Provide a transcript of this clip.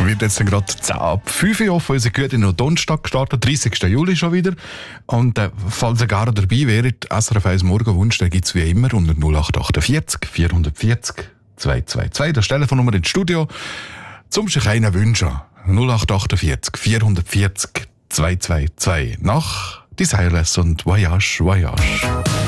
Wird jetzt gerade 10 ab 5 Uhr auf unsere Güte noch Donnerstag gestartet, 30. Juli schon wieder. Und falls ihr gar dabei wäret, SRF 1 Morgenwunsch, den gibt es wie immer unter 0848 440 222. Das Telefonnummer ins Studio. Zum sich einen wünschen. 0848 440 222. Nach Desireless und Voyage, Voyage.